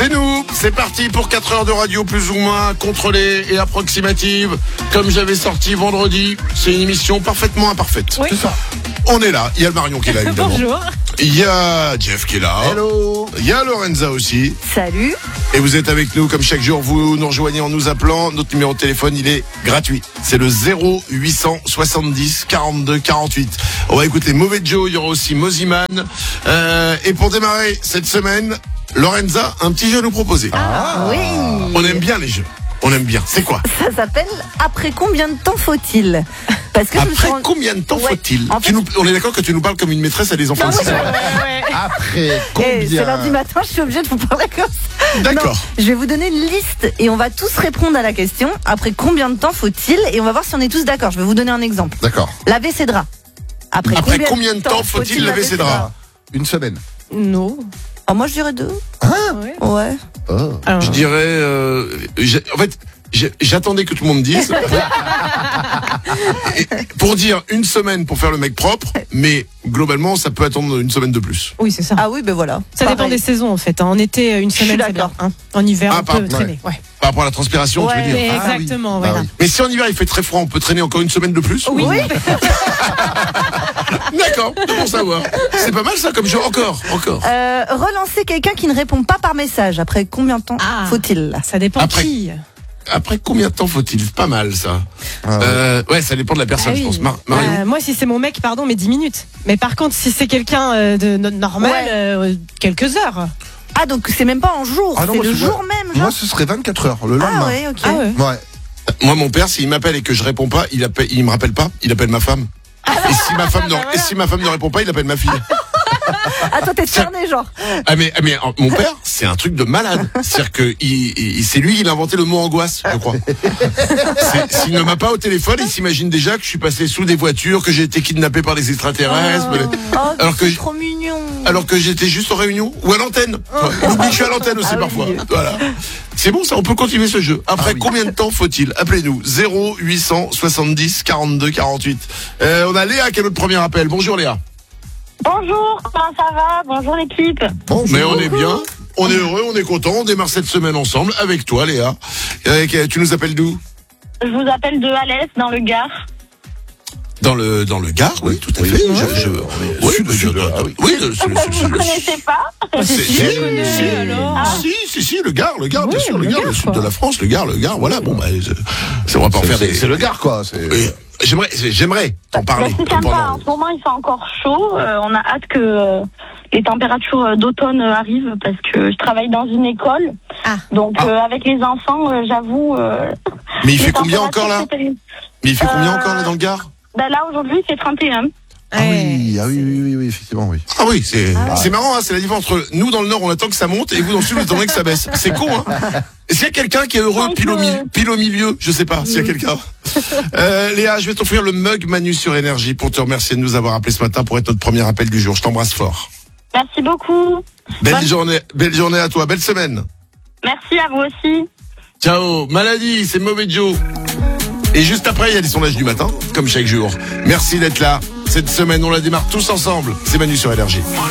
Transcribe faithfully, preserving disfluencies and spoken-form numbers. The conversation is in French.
C'est nous, c'est parti pour quatre heures de radio plus ou moins contrôlée et approximative. Comme j'avais sorti vendredi, c'est une émission parfaitement imparfaite. Oui. C'est ça. On est là, il y a le Marion qui est là évidemment. Bonjour. Il y a Jeff qui est là. Hello. Il y a Lorenza aussi. Salut. Et vous êtes avec nous comme chaque jour, vous nous rejoignez en nous appelant. Notre numéro de téléphone, il est gratuit. C'est le zéro huit cent soixante-dix quarante-deux quarante-huit. On va écouter Mauvais Joe, il y aura aussi Moziman. Euh, et pour démarrer cette semaine, Lorenza, un petit jeu à nous proposer. Ah, oui. On aime bien les jeux. On aime bien. C'est quoi? Ça s'appelle Après combien de temps faut-il? Parce que je me suis Après rendu- combien de temps Ouais. faut-il En tu fait- nous, On est d'accord que tu nous parles comme une maîtresse à des enfants de six ans. Après Eh, combien c'est lundi matin, je suis obligée de vous parler comme ça. D'accord. Non, je vais vous donner une liste et on va tous répondre à la question. Après combien de temps faut-il? Et on va voir si on est tous d'accord. Je vais vous donner un exemple. D'accord. Laver ses draps. Après, Après combien de temps faut-il laver ses draps? Une semaine. Non. Oh, moi je dirais deux. Ouais. Ouais. Oh. Alors, Je dirais... Euh, j'ai- en fait, j'ai- j'attendais que tout le monde dise. Et pour dire une semaine pour faire le mec propre, mais globalement, ça peut attendre une semaine de plus. oui, c'est ça. Ah oui, ben voilà. Ça dépend Pareil. des saisons en fait. En été, une suis semaine, c'est bien. d'accord. Hein. En hiver, Ah, on par- peut traîner. Ouais. Par rapport à la transpiration, tu veux Ouais, dire. Mais Ah oui. exactement, Ah voilà. oui. Mais si en hiver il fait très froid, on peut traîner encore une semaine de plus? Oui. Oui. D'accord, c'est pour savoir. C'est pas mal ça comme jeu. Encore, encore. Euh, relancer quelqu'un qui ne répond pas par message. Après combien de temps Ah. faut-il? Ça dépend Après- qui. Après combien de temps faut-il? Pas mal ça. Ah ouais. Euh, ouais, ça dépend de la personne, Ah je oui. pense. Mar- Marion. Euh, moi, si c'est mon mec, pardon, mais dix minutes. Mais par contre, si c'est quelqu'un euh, de no- normal, Ouais. euh, quelques heures. Ah, donc c'est même pas en jour, Ah non, c'est moi, le c'est- jour même, genre. Moi, ce serait vingt-quatre heures, le Ah lendemain. ouais, ok. Ah ouais. Ouais. Moi, mon père, s'il m'appelle et que je réponds pas, il appelle, il me rappelle pas, il appelle ma femme. Et si ma femme, ne, et si ma femme ne répond pas, il appelle ma fille. Ah, toi t'es cerné, genre. Ah mais, ah, mais euh, mon père, c'est un truc de malade. C'est-à-dire que il, il- c'est lui, il a inventé le mot angoisse, je crois. C'est- S'il ne m'a pas au téléphone, il s'imagine déjà que je suis passé sous des voitures, que j'ai été kidnappé par des extraterrestres. mais- Oh, Alors que c'est j- trop mignon. Alors que j'étais juste en réunion ou à l'antenne. Il oublie que je suis à l'antenne aussi Ah oui. parfois. Voilà. C'est bon ça, on peut continuer ce jeu. Après Ah oui. combien de temps faut-il? Appelez-nous zéro huit cent soixante-dix quarante-deux quarante-huit. Euh, on a Léa qui est notre premier appel. Bonjour Léa. Bonjour, comment ça va? Bonjour l'équipe. Bonjour. Mais on est bien, on est heureux, on est content, on démarre cette semaine ensemble avec toi Léa. Euh, tu nous appelles d'où? Je vous appelle de Alès, dans le Gard. Dans le dans le Gard, oui, tout à Oui. fait. Ouais. Je, je, est oui, sud, je- sud, ah oui. oui, le- c'est le- c'est le- Vous ne connaissez pas? c'est- Si, c'est- je connais, si, alors. si, si, si, le Gard, le Gard, bien Oui, sûr, le le Gard, le Gard, sud quoi. de la France, le Gard, le Gard, voilà, bon, bah, c'est- c'est- on va pas en C'est- faire des... C'est c'est le Gard, quoi. C'est- Oui. J'aimerais, j'aimerais t'en Bah, parler. c'est sympa, pendant- en ce moment il fait encore chaud. Euh, on a hâte que euh, les températures euh, d'automne euh, arrivent parce que je travaille dans une école. Ah. Donc Ah. euh, avec les enfants, euh, j'avoue... euh, Mais il les fait combien températures, encore là? c'est terrible. Mais il fait combien Euh, encore là dans le Gard? Bah, là aujourd'hui c'est trente et un. Ah oui, ah oui, oui, oui, oui, effectivement, oui. Ah oui, c'est Ah. c'est marrant, hein, c'est la différence entre nous dans le Nord on attend que ça monte et vous dans le Sud vous attendez que ça baisse. C'est con, hein. Est-ce qu'il y a quelqu'un qui est heureux Donc, pile au, euh, milieu, pile au milieu? Je sais pas s'il y a quelqu'un. Euh, Léa, je vais t'offrir le mug Manu sur Énergie pour te remercier de nous avoir appelé ce matin pour être notre premier appel du jour. Je t'embrasse fort. Merci beaucoup. Belle Bonne- journée, belle journée à toi, belle semaine. Merci à vous aussi. Ciao, maladie, c'est Mauvais Joe. Et juste après, il y a les sondages du matin, comme chaque jour. Merci d'être là. Cette semaine, on la démarre tous ensemble. C'est Manu sur Énergie.